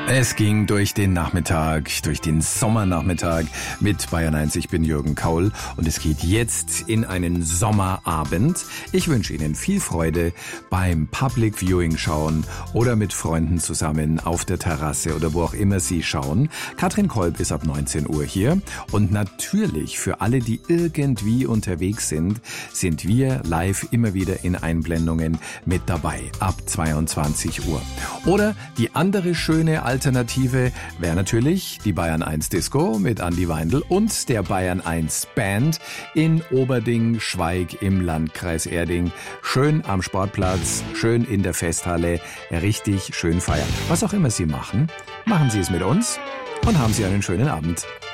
Es ging durch den Nachmittag, durch den Sommernachmittag mit Bayern 1. Ich bin Jürgen Kaul und es geht jetzt in einen Sommerabend. Ich wünsche Ihnen viel Freude beim Public Viewing schauen oder mit Freunden zusammen auf der Terrasse oder wo auch immer Sie schauen. Katrin Kolb ist ab 19 Uhr hier und natürlich für alle, die irgendwie unterwegs sind, sind wir live immer wieder in Einblendungen mit dabei ab 22 Uhr. Oder die andere schöne Alternative wäre natürlich die Bayern 1 Disco mit Andi Weindl und der Bayern 1 Band in Oberding-Schweig im Landkreis Erding. Schön am Sportplatz, schön in der Festhalle, richtig schön feiern. Was auch immer Sie machen, machen Sie es mit uns und haben Sie einen schönen Abend.